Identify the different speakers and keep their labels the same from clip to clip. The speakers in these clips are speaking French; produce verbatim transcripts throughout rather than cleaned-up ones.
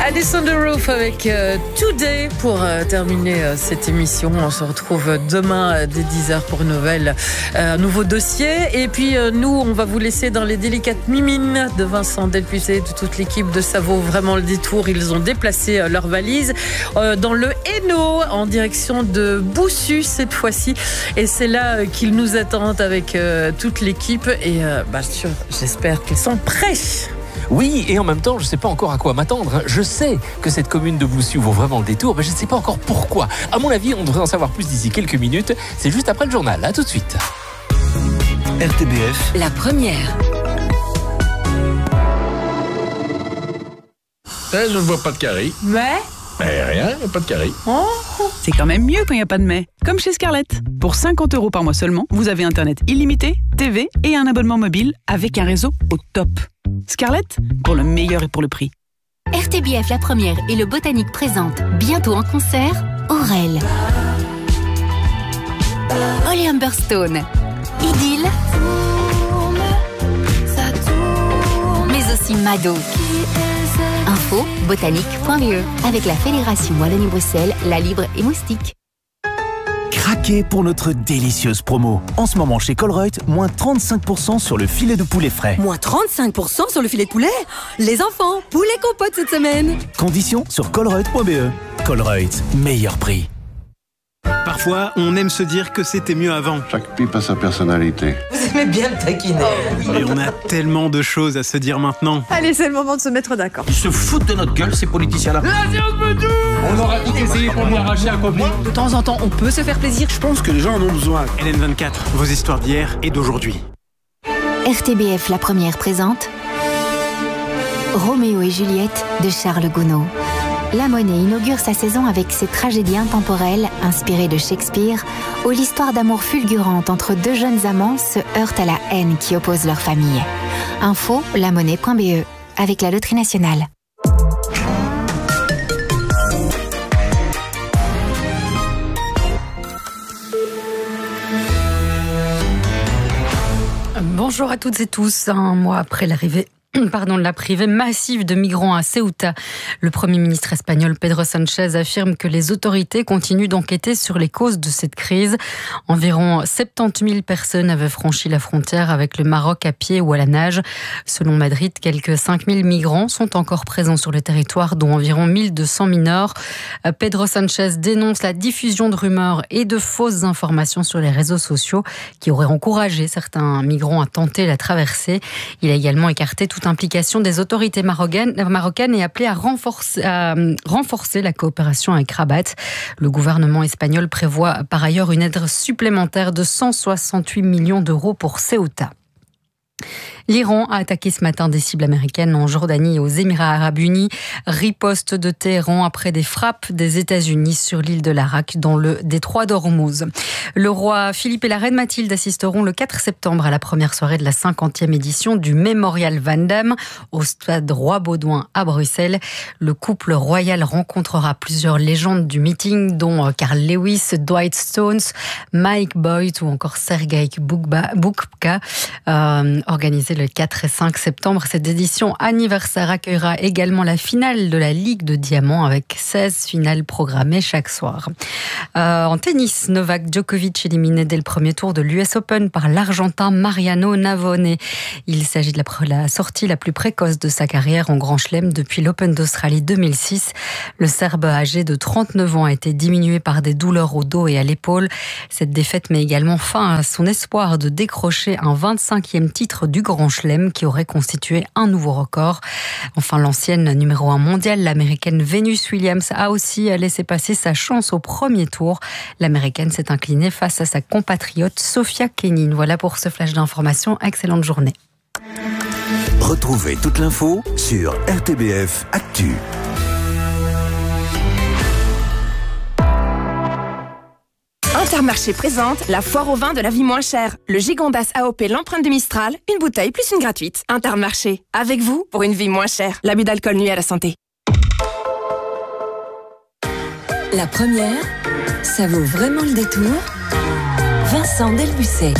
Speaker 1: Addison The Roof avec euh, Today pour euh, terminer euh, cette émission. On se retrouve demain euh, dès dix heures pour une nouvelle, euh, un nouveau dossier. Et puis euh, nous, on va vous laisser dans les délicates mimines de Vincent Delpucé et de toute l'équipe de Ça vaut vraiment le détour. Ils ont déplacé euh, leurs valises euh, dans le Hainaut en direction de Boussu cette fois-ci. Et c'est là euh, qu'ils nous attendent avec euh, toute l'équipe. Et euh, bah, j'espère qu'ils sont prêts.
Speaker 2: Oui, et en même temps, je ne sais pas encore à quoi m'attendre. Je sais que cette commune de Boussu vaut vraiment le détour, mais je ne sais pas encore pourquoi. À mon avis, on devrait en savoir plus d'ici quelques minutes. C'est juste après le journal. À tout de suite.
Speaker 3: R T B F,
Speaker 4: la première.
Speaker 5: Eh, je ne vois pas de carré.
Speaker 6: Mais
Speaker 5: Mais rien, il n'y a pas de carré.
Speaker 6: oh,
Speaker 7: C'est quand même mieux quand il n'y a pas de mais. Comme chez Scarlett. Pour cinquante euros par mois seulement, vous avez Internet illimité, T V et un abonnement mobile avec un réseau au top. Scarlett, pour le meilleur et pour le prix.
Speaker 4: R T B F La Première et le Botanique présentent bientôt en concert Aurel, Holly Humberstone, Idylle, mais aussi Mado. Info botanique point b e avec la Fédération Wallonie-Bruxelles, La Libre et Moustique.
Speaker 3: craquez pour notre délicieuse promo. En ce moment chez Colruyt, moins trente-cinq pour cent sur le filet de poulet frais.
Speaker 8: Moins trente-cinq pour cent sur le filet de poulet. Les enfants, poulet compote cette semaine.
Speaker 3: Conditions sur colruyt point b e. Colruyt, meilleur prix.
Speaker 9: Parfois, on aime se dire que c'était mieux avant.
Speaker 10: Chaque pipe a sa personnalité.
Speaker 6: vous aimez bien le taquiner.
Speaker 9: Mais on a tellement de choses à se dire maintenant.
Speaker 6: Allez, c'est le moment de se mettre d'accord.
Speaker 11: Ils se foutent de notre gueule, ces politiciens-là.
Speaker 5: On aura tout essayé pour lui arracher un copie.
Speaker 8: De temps en temps, on peut se faire plaisir.
Speaker 10: Je pense que les gens en ont besoin.
Speaker 9: L N vingt-quatre, vos histoires d'hier et d'aujourd'hui.
Speaker 4: R T B F La Première présente Roméo et Juliette de Charles Gounod. La Monnaie inaugure sa saison avec ses tragédies intemporelles inspirées de Shakespeare, où l'histoire d'amour fulgurante entre deux jeunes amants se heurte à la haine qui oppose leurs familles. Info la monnaie point b e avec la Loterie Nationale.
Speaker 12: Bonjour à toutes et tous. Un mois après l'arrivée Pardon, de la privée massive de migrants à Ceuta, le Premier ministre espagnol Pedro Sánchez affirme que les autorités continuent d'enquêter sur les causes de cette crise. Environ soixante-dix mille personnes avaient franchi la frontière avec le Maroc à pied ou à la nage. Selon Madrid, quelques cinq mille migrants sont encore présents sur le territoire, dont environ mille deux cents mineurs. Pedro Sánchez dénonce la diffusion de rumeurs et de fausses informations sur les réseaux sociaux qui auraient encouragé certains migrants à tenter la traversée. Il a également écarté toute implication des autorités marocaines, marocaines et appelé à renforcer, à renforcer la coopération avec Rabat. Le gouvernement espagnol prévoit par ailleurs une aide supplémentaire de cent soixante-huit millions d'euros pour Ceuta. L'Iran a attaqué ce matin des cibles américaines en Jordanie et aux Émirats arabes unis. Riposte de Téhéran après des frappes des États-Unis sur l'île de l'Arak dans le détroit d'Ormuz. Le roi Philippe et la reine Mathilde assisteront le quatre septembre à la première soirée de la cinquantième édition du Mémorial Van Damme au stade Roi-Baudouin à Bruxelles. Le couple royal rencontrera plusieurs légendes du meeting dont Carl Lewis, Dwight Stones, Mike Boyd ou encore Sergei Bubka. Euh, organisé le quatre et cinq septembre. Cette édition anniversaire accueillera également la finale de la Ligue de Diamants avec seize finales programmées chaque soir. Euh, en tennis, Novak Djokovic éliminé dès le premier tour de l'U S Open par l'Argentin Mariano Navone. Il s'agit de la, la sortie la plus précoce de sa carrière en Grand Chelem depuis l'Open d'Australie deux mille six. Le Serbe âgé de trente-neuf ans a été diminué par des douleurs au dos et à l'épaule. Cette défaite met également fin à son espoir de décrocher un vingt-cinquième titre du Grand Chelem qui aurait constitué un nouveau record. Enfin, l'ancienne numéro un mondiale, l'américaine Venus Williams, a aussi laissé passer sa chance au premier tour. L'américaine s'est inclinée face à sa compatriote Sofia Kenin. Voilà pour ce flash d'information. Excellente journée.
Speaker 3: Retrouvez toute l'info sur R T B F Actu.
Speaker 13: Intermarché présente la foire au vin de la vie moins chère. Le Gigondas A O P, l'empreinte de Mistral, une bouteille plus une gratuite. Intermarché, avec vous pour une vie moins chère. L'abus d'alcool nuit à la santé.
Speaker 4: La première, ça vaut vraiment le détour. Vincent Delpucé.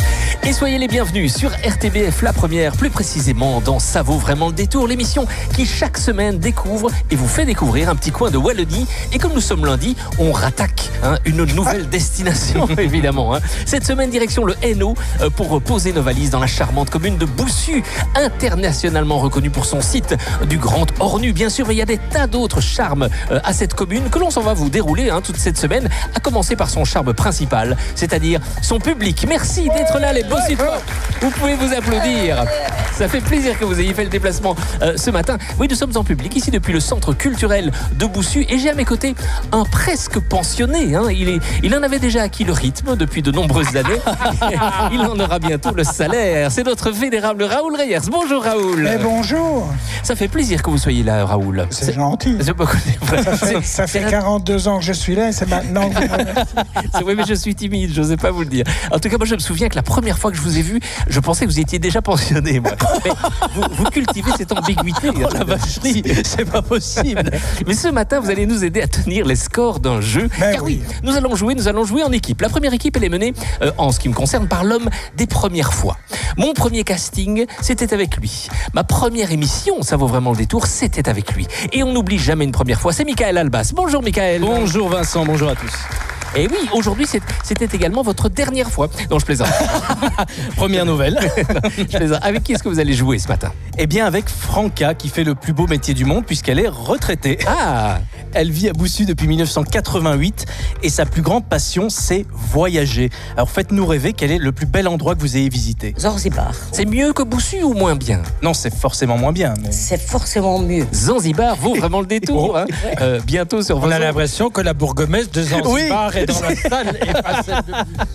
Speaker 2: Et soyez les bienvenus sur R T B F, la première, plus précisément dans Ça vaut vraiment le détour, l'émission qui chaque semaine découvre et vous fait découvrir un petit coin de Wallonie. Et comme nous sommes lundi, on rattaque hein, une nouvelle destination, évidemment. Hein. Cette semaine, direction le Hainaut euh, pour poser nos valises dans la charmante commune de Boussu, internationalement reconnue pour son site du Grand Ornu. Bien sûr, mais il y a des tas d'autres charmes euh, à cette commune que l'on s'en va vous dérouler hein, toute cette semaine, à commencer par son charme principal, c'est-à-dire son public. Merci d'être là, les Bossutois. Vous pouvez vous applaudir. Ça fait plaisir que vous ayez fait le déplacement euh, ce matin. Oui, nous sommes en public ici depuis le centre culturel de Boussu et j'ai à mes côtés un presque pensionné. Hein. Il, est, il en avait déjà acquis le rythme depuis de nombreuses années. Il en aura bientôt le salaire. C'est notre vénérable Raoul Reyers. Bonjour Raoul.
Speaker 14: Eh bonjour.
Speaker 2: Ça fait plaisir que vous soyez là, Raoul.
Speaker 14: C'est, c'est gentil.
Speaker 2: C'est pas
Speaker 14: ça fait, ça fait quarante-deux ans que je suis là et c'est maintenant que vous me remerciez.
Speaker 2: Oui, mais je suis timide, je n'osais pas vous le dire. En tout cas, moi, je me souviens que la première fois que je vous ai vu, je pensais que vous étiez déjà pensionné, moi. Mais vous, vous cultivez cette ambiguïté.
Speaker 11: Oh la vacherie, c'est pas possible.
Speaker 2: Mais ce matin, vous allez nous aider à tenir les scores d'un jeu.
Speaker 14: Mais
Speaker 2: car oui,
Speaker 14: oui,
Speaker 2: nous allons jouer, nous allons jouer en équipe. La première équipe, elle est menée, euh, en ce qui me concerne, par l'homme des premières fois. Mon premier casting, c'était avec lui. Ma première émission, ça vaut vraiment le détour, c'était avec lui. Et on n'oublie jamais une première fois, c'est Michael Albas. Bonjour Michael.
Speaker 11: Bonjour Vincent, bonjour à tous.
Speaker 2: Et oui, aujourd'hui, c'est, c'était également votre dernière fois. Non, je plaisante.
Speaker 11: Première nouvelle.
Speaker 2: Je plaisante. Avec qui est-ce que vous allez jouer ce matin ?
Speaker 11: Eh bien, avec Franca, qui fait le plus beau métier du monde, puisqu'elle est retraitée.
Speaker 2: Ah !
Speaker 11: Elle vit à Boussu depuis dix-neuf cent quatre-vingt-huit et sa plus grande passion, c'est voyager. Alors, faites-nous rêver, quel est le plus bel endroit que vous ayez visité ?
Speaker 15: Zanzibar.
Speaker 2: C'est mieux que Boussu ou moins bien ?
Speaker 11: Non, c'est forcément moins bien. Mais...
Speaker 15: C'est forcément mieux.
Speaker 2: Zanzibar vaut vraiment le détour. Hein. Euh, bientôt sur vos
Speaker 16: On a
Speaker 2: ondes.
Speaker 16: l'impression que la bourgmestre de Zanzibar
Speaker 11: Oui.
Speaker 16: est dans la salle et pas celle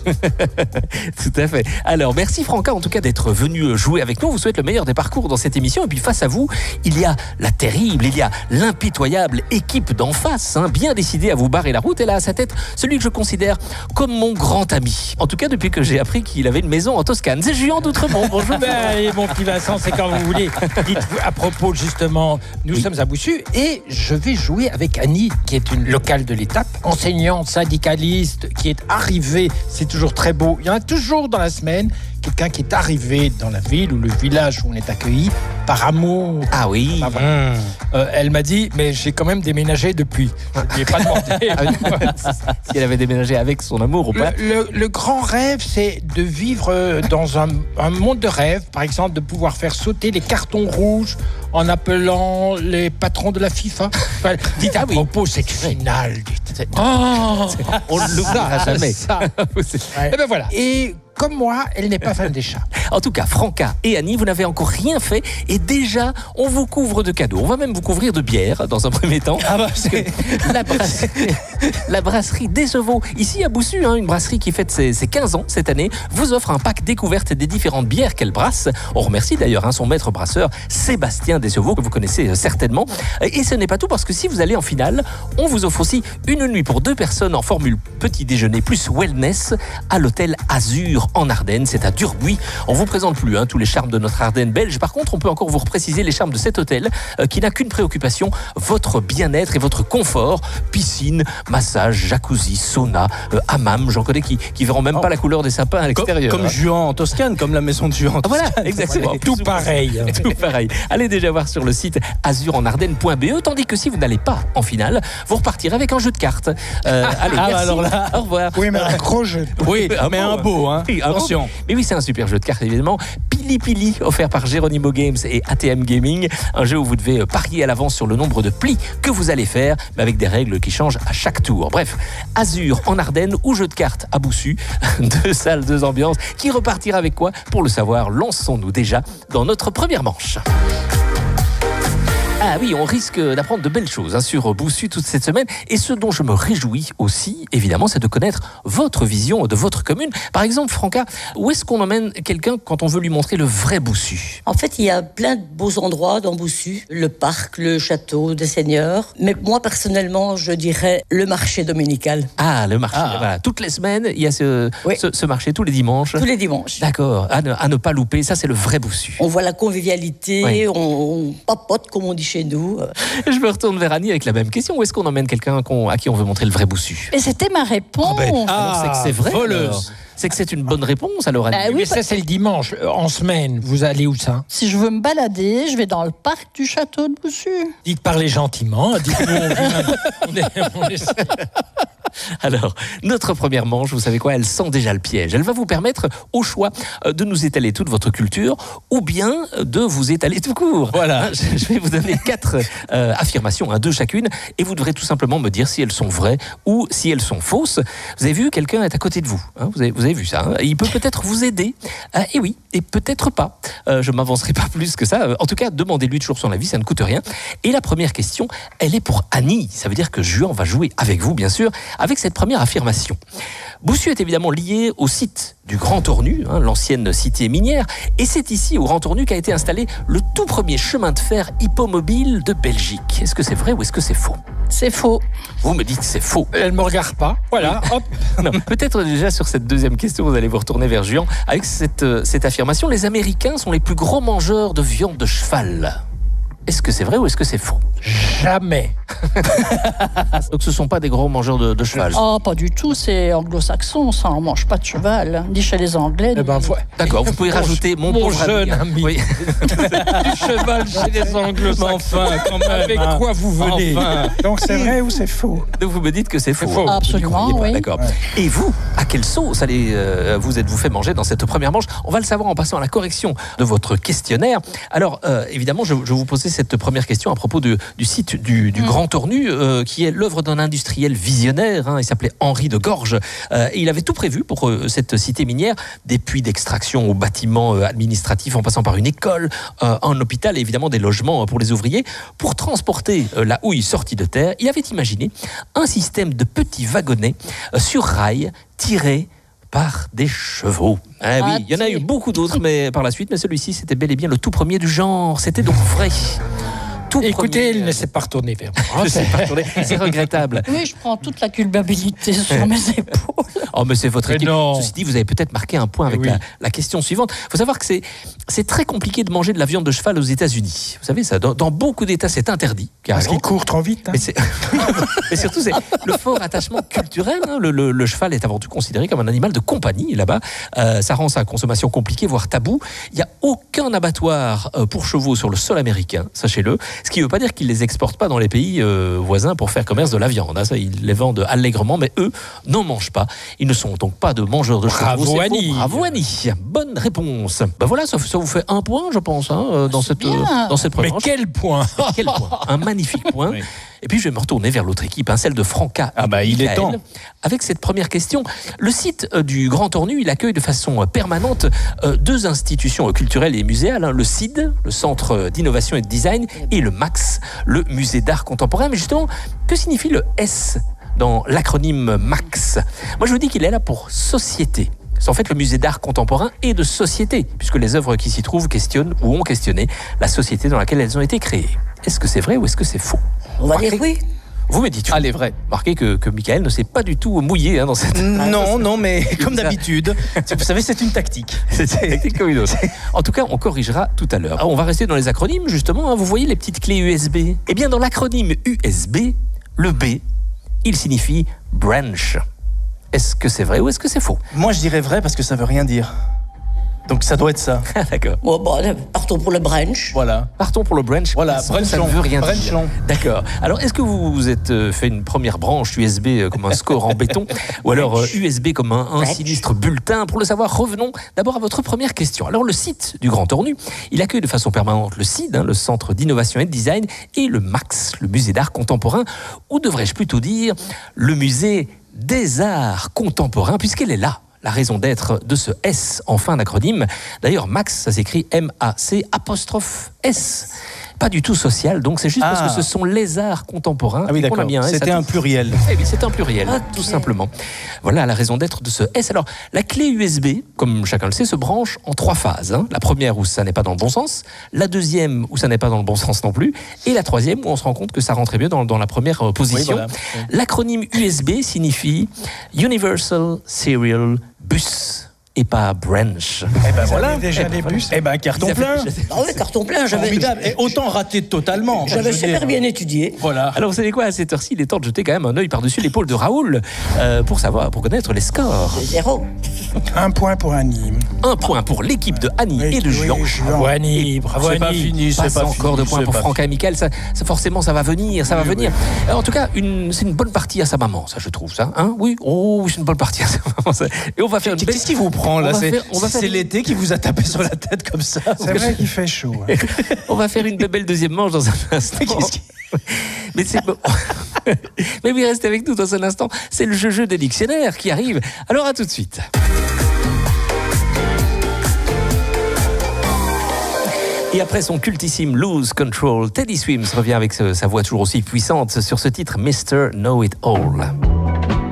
Speaker 16: de
Speaker 2: Tout à fait. Alors, merci Franca en tout cas d'être venu jouer avec nous. On vous souhaite le meilleur des parcours dans cette émission. Et puis face à vous, il y a la terrible, il y a l'impitoyable équipe d'en face, hein, bien décidée à vous barrer la route. Et là, à sa tête, celui que je considère comme mon grand ami. En tout cas, depuis que j'ai appris qu'il avait une maison en Toscane. C'est Juan d'Outremont. Bonjour.
Speaker 16: Ben, allez, mon petit Vincent, c'est quand vous voulez. Dites-vous, à propos, justement, nous
Speaker 2: Oui.
Speaker 16: sommes à Boussu et je vais jouer avec Annie, qui est une locale de l'étape, enseignante, syndicaliste, qui est arrivée. C'est toujours très beau. Il y en a toujours dans la semaine quelqu'un qui est arrivé dans la ville ou le village où on est accueilli par amour.
Speaker 2: Ah oui.
Speaker 16: Ah, voilà. Euh, elle m'a dit, mais j'ai quand même déménagé depuis. Je ne lui ai pas demandé.
Speaker 2: Si elle avait déménagé avec son amour ou pas.
Speaker 16: Le, le, le grand rêve, c'est de vivre dans un, un monde de rêve. Par exemple, de pouvoir faire sauter les cartons rouges en appelant les patrons de la FIFA. Enfin, dites à propos, cette finale. Dites. Oh,
Speaker 2: On ne l'oubliera jamais.
Speaker 16: Ça. Ouais. Et ben voilà. Et comme moi, elle n'est pas fan des chats.
Speaker 2: En tout cas, Franca et Annie, vous n'avez encore rien fait et déjà, on vous couvre de cadeaux. On va même vous couvrir de bière dans un premier temps.
Speaker 11: Ah bah,
Speaker 2: parce que la brasserie, la brasserie des Chevaux, ici à Boussu, hein, une brasserie qui fête ses, ses quinze ans cette année, vous offre un pack découverte des différentes bières qu'elle brasse. On remercie d'ailleurs hein, son maître brasseur, Sébastien Deschevaux, que vous connaissez certainement. Et ce n'est pas tout parce que si vous allez en finale, on vous offre aussi une nuit pour deux personnes en formule petit déjeuner plus wellness à l'hôtel Azur en Ardennes. C'est à Durbuy. On vous présente plus hein, tous les charmes de notre Ardenne belge. Par contre, on peut encore vous repréciser les charmes de cet hôtel euh, qui n'a qu'une préoccupation, votre bien-être et votre confort. Piscine, massage, jacuzzi, sauna, euh, hammam. J'en connais qui qui verront même oh. pas la couleur des sapins à l'extérieur.
Speaker 11: Comme, comme
Speaker 2: hein.
Speaker 11: Juan en Toscane, comme la maison de Juan en Toscane.
Speaker 2: Voilà, exactement.
Speaker 16: Tout pareil.
Speaker 2: Tout pareil. Allez déjà voir sur le site azur en ardennes point b e, tandis que si vous n'allez pas en finale, vous repartirez avec un jeu de cartes. Euh, allez,
Speaker 11: ah,
Speaker 2: merci.
Speaker 11: alors là...
Speaker 2: Au revoir.
Speaker 14: Oui, mais un gros jeu.
Speaker 11: Oui,
Speaker 2: un
Speaker 11: mais
Speaker 2: beau,
Speaker 11: un beau, hein.
Speaker 2: Oui, un
Speaker 11: Attention.
Speaker 2: Beau. Mais oui, c'est un super jeu de cartes, évidemment. Pili Pili, offert par Geronimo Games et A T M Gaming. Un jeu où vous devez parier à l'avance sur le nombre de plis que vous allez faire, mais avec des règles qui changent à chaque tour. Bref, Azur en Ardennes ou jeu de cartes à Boussu. Deux salles, deux ambiances. Qui repartira avec quoi ? Pour le savoir, lançons-nous déjà dans notre première manche. Ah oui, on risque d'apprendre de belles choses hein, sur Boussu toute cette semaine. Et ce dont je me réjouis aussi, évidemment, c'est de connaître votre vision de votre commune. Par exemple, Franca, où est-ce qu'on emmène quelqu'un quand on veut lui montrer le vrai Boussu ?
Speaker 15: En fait, il y a plein de beaux endroits dans Boussu. Le parc, le château des seigneurs. Mais moi, personnellement, je dirais le marché dominical.
Speaker 2: Ah, le marché.
Speaker 15: Ah.
Speaker 2: Voilà. Toutes les semaines, il y a ce, oui. ce, ce marché, tous les dimanches.
Speaker 15: Tous les dimanches.
Speaker 2: D'accord. À ne, à ne pas louper, ça c'est le vrai Boussu.
Speaker 15: On voit la convivialité, oui. on, on papote, comme on dit chez nous.
Speaker 2: Je me retourne vers Annie avec la même question. Où est-ce qu'on emmène quelqu'un qu'on, à qui on veut montrer le vrai bossu?
Speaker 17: Et c'était ma réponse.
Speaker 11: Ah, ben,
Speaker 2: alors, c'est que c'est vrai.
Speaker 11: voleuse.
Speaker 2: alors. C'est que c'est une bonne réponse, alors Annie.
Speaker 17: Bah oui,
Speaker 16: Mais ça, c'est le dimanche. En semaine, vous allez où ça?
Speaker 17: Si je veux me balader, je vais dans le parc du château de Boussu.
Speaker 16: Dites parlez gentiment. Dites-nous, on vient- on est- on est-
Speaker 2: Alors, notre première manche, vous savez quoi, elle sent déjà le piège. Elle va vous permettre, au choix, euh, de nous étaler toute votre culture ou bien de vous étaler tout court.
Speaker 11: Voilà.
Speaker 2: Je je vais vous donner quatre euh, affirmations, hein, deux chacune, et vous devrez tout simplement me dire si elles sont vraies ou si elles sont fausses. Vous avez vu, quelqu'un est à côté de vous. Hein, vous, avez, vous avez vu ça. Hein, il peut peut-être vous aider. Euh, et oui, et peut-être pas. Euh, je ne m'avancerai pas plus que ça. Euh, en tout cas, demandez-lui toujours son avis, ça ne coûte rien. Et la première question, elle est pour Annie. Ça veut dire que Juan va jouer avec vous, bien sûr, avec cette première affirmation. Boussu est évidemment lié au site du Grand Ornu, hein, l'ancienne cité minière, et c'est ici, au Grand Ornu, qu'a été installé le tout premier chemin de fer hippomobile de Belgique. Est-ce que c'est vrai ou est-ce que c'est faux?
Speaker 17: C'est faux.
Speaker 2: Vous me dites que c'est faux.
Speaker 16: Elle me regarde pas. Voilà, hop.
Speaker 2: Non, peut-être déjà sur cette deuxième question, vous allez vous retourner vers Juan avec cette, euh, cette affirmation. Les Américains sont les plus gros mangeurs de viande de cheval. Est-ce que c'est vrai ou est-ce que c'est faux?
Speaker 16: Jamais.
Speaker 2: Donc ce ne sont pas des gros mangeurs de, de cheval.
Speaker 17: Oh, pas du tout, c'est anglo-saxon, ça, on mange pas de cheval. Ni chez les Anglais.
Speaker 16: Eh ben, voilà.
Speaker 2: D'accord, vous pouvez rajouter mon,
Speaker 16: Mon
Speaker 2: pauvre
Speaker 16: jeune
Speaker 2: ami.
Speaker 16: ami.
Speaker 2: Oui.
Speaker 16: Du cheval chez les anglo-saxons.
Speaker 11: Mais enfin, quand même,
Speaker 16: Avec
Speaker 11: hein.
Speaker 16: quoi vous venez?
Speaker 11: Enfin.
Speaker 14: Donc c'est vrai ou c'est faux?
Speaker 2: Donc vous me dites que c'est faux.
Speaker 16: faux.
Speaker 2: Vous n'y
Speaker 17: Absolument,
Speaker 2: croyez pas,
Speaker 17: oui.
Speaker 2: D'accord. Et vous, à quelle sauce allez euh, vous êtes-vous fait manger dans cette première manche? On va le savoir en passant à la correction de votre questionnaire. Alors, euh, évidemment, je, je vous posais cette première question à propos de, du site du, du
Speaker 17: Mm.
Speaker 2: Grand Ornu, euh, qui est l'œuvre d'un industriel visionnaire. Hein, il s'appelait Henri de Gorges. Euh, et il avait tout prévu pour euh, cette cité minière, des puits d'extraction aux bâtiments euh, administratifs, en passant par une école, euh, un hôpital et évidemment des logements euh, pour les ouvriers. Pour transporter euh, la houille sortie de terre, il avait imaginé un système de petits wagonnets euh, sur rail tirés par des chevaux. Ah oui, il y en a eu beaucoup d'autres mais par la suite, mais celui-ci c'était bel et bien le tout premier du genre. C'était donc vrai. Tout
Speaker 16: Écoutez,
Speaker 2: premier.
Speaker 16: il ne s'est pas retourné vers moi.
Speaker 2: Je sais pas retourner. C'est regrettable.
Speaker 17: Oui, je prends toute la culpabilité sur mes épaules.
Speaker 2: Oh, mais c'est votre
Speaker 16: Mais
Speaker 2: équipe.
Speaker 16: non.
Speaker 2: Ceci dit, vous avez peut-être marqué un point avec
Speaker 16: Oui.
Speaker 2: la, la question suivante. Il faut savoir que c'est, c'est très compliqué de manger de la viande de cheval aux États-Unis. Vous savez, ça, dans, dans beaucoup d'États, c'est interdit.
Speaker 14: Parce
Speaker 2: carrément.
Speaker 14: qu'il court trop vite. hein.
Speaker 2: Mais, c'est... Mais surtout, c'est le fort attachement culturel. Hein. Le, le- le cheval est avant tout considéré comme un animal de compagnie là-bas. Euh, ça rend sa consommation compliquée, voire tabou. Il n'y a aucun abattoir euh, pour chevaux sur le sol américain, sachez-le. Ce qui ne veut pas dire qu'ils les exportent pas dans les pays euh, voisins pour faire commerce de la viande. Hein. Ça, ils les vendent allègrement, mais eux n'en mangent pas. Ils ne sont donc pas de mangeurs de
Speaker 16: Bravo,
Speaker 2: chevaux. C'est
Speaker 16: Annie.
Speaker 2: faux. Bravo Annie. Bonne réponse. Ben voilà, ça, ça vous fait un point, je pense, hein, euh, dans, cette, euh,
Speaker 17: bien.
Speaker 2: dans cette
Speaker 16: Mais
Speaker 2: première manche.
Speaker 16: quel point!
Speaker 2: Quel point. Un magnifique point.
Speaker 11: Oui.
Speaker 2: Et puis je vais me retourner vers l'autre équipe, hein, celle de Franca.
Speaker 11: Ah bah, il est temps.
Speaker 2: Avec cette première question, le site euh, du Grand Ornu, il accueille de façon euh, permanente euh, deux institutions euh, culturelles et muséales, hein, le C I D, le Centre d'innovation et de design, et le MAX, le Musée d'art contemporain. Mais justement, que signifie le S dans l'acronyme MAX? Moi je vous dis qu'il est là pour société. C'est en fait le musée d'art contemporain et de société, puisque les œuvres qui s'y trouvent questionnent ou ont questionné la société dans laquelle elles ont été créées. Est-ce que c'est vrai ou est-ce que c'est faux?
Speaker 15: On va
Speaker 2: Marquez-
Speaker 15: dire oui.
Speaker 2: Vous me dites.
Speaker 11: Allez, vrai.
Speaker 2: Marquez que, que Michael ne s'est pas du tout mouillé hein, dans cette...
Speaker 11: Non, non, mais comme d'habitude, vous savez, c'est une tactique.
Speaker 2: C'est une tactique comme une autre. En tout cas, on corrigera tout à l'heure. Alors, on va rester dans les acronymes, justement. hein. Vous voyez les petites clés U S B? Eh bien, dans l'acronyme U S B, le B, il signifie branch. Est-ce que c'est vrai ou est-ce que c'est faux?
Speaker 11: Moi, je dirais vrai parce que ça veut rien dire. Donc ça doit être ça.
Speaker 2: Ah, d'accord.
Speaker 15: Bon, bon, partons pour le brunch.
Speaker 11: Voilà.
Speaker 2: Partons pour le branch.
Speaker 11: Voilà,
Speaker 2: Parce que ça ne
Speaker 11: branchlon.
Speaker 2: veut rien dire.
Speaker 11: Branchlon.
Speaker 2: D'accord. Alors, est-ce que vous vous êtes euh, fait une première branche U S B euh, comme un score en béton ou alors euh, U S B comme un, un
Speaker 15: Branch.
Speaker 2: sinistre bulletin? Pour le savoir, revenons d'abord à votre première question. Alors, le site du Grand Ornu, il accueille de façon permanente le C I D, hein, le Centre d'innovation et de design, et le MAX, le Musée d'art contemporain, ou devrais-je plutôt dire le Musée des arts contemporains, puisqu'elle est là. La raison d'être de ce S en fin d'acronyme. D'ailleurs, Max, ça s'écrit M A C apostrophe S. Pas du tout social, donc c'est juste
Speaker 11: Ah.
Speaker 2: parce que ce sont les arts contemporains.
Speaker 11: Ah oui,
Speaker 2: qu'on a
Speaker 11: d'accord.
Speaker 2: mis un S à
Speaker 11: C'était
Speaker 2: tout.
Speaker 11: un pluriel.
Speaker 2: Eh oui, c'est un pluriel,
Speaker 15: Ok.
Speaker 2: tout simplement. Voilà la raison d'être de ce S. Alors, la clé U S B, comme chacun le sait, se branche en trois phases. hein. La première où ça n'est pas dans le bon sens, la deuxième où ça n'est pas dans le bon sens non plus, et la troisième où on se rend compte que ça rentrait mieux dans, dans la première euh, position.
Speaker 11: Oui, voilà.
Speaker 2: L'acronyme U S B signifie Universal Serial Bus. et pas branch.
Speaker 14: Eh ben voilà, déjà des bus.
Speaker 11: Eh ben carton plein.
Speaker 15: Ah oui, carton plein. J'avais,
Speaker 11: Formidable. Et autant raté totalement.
Speaker 15: j'avais super bien étudié.
Speaker 2: Voilà. Alors vous savez quoi, à cette heure-ci, il est temps de jeter quand même un œil par-dessus l'épaule de Raoul euh, pour savoir, pour connaître les scores.
Speaker 15: Zéro.
Speaker 14: Un point pour Annie.
Speaker 2: Un point pour l'équipe de Annie
Speaker 14: Oui,
Speaker 2: et de
Speaker 14: oui,
Speaker 2: Juan.
Speaker 14: Juan.
Speaker 11: Bravo Annie, bravo
Speaker 2: C'est
Speaker 11: Annie.
Speaker 2: pas fini, c'est pas encore de points pour Franck et Michael. Ça, ça, forcément, ça va venir, ça va
Speaker 11: Oui,
Speaker 2: venir.
Speaker 11: oui.
Speaker 2: Alors, en tout cas, une, c'est une bonne partie à sa maman, ça, je trouve, ça. Hein oui, oh, c'est une bonne partie à sa maman. Ça. Et on va faire une belle...
Speaker 11: Qu'est-ce qui vous prend là?
Speaker 2: On va
Speaker 11: C'est
Speaker 2: faire- on va faire
Speaker 11: c'est
Speaker 2: une-
Speaker 11: l'été qui vous a tapé sur la tête comme ça.
Speaker 14: C'est vrai qu'il fait chaud. hein.
Speaker 2: On va faire une belle deuxième manche dans un instant.
Speaker 11: Qu'est-ce qui-
Speaker 2: Mais c'est bon. Mais oui, restez avec nous dans un instant. C'est le jeu-jeu des dictionnaires qui arrive. Alors, à tout de suite. Et après son cultissime Lose Control, Teddy Swims revient avec ce- sa voix toujours aussi puissante sur ce titre mister Know It All.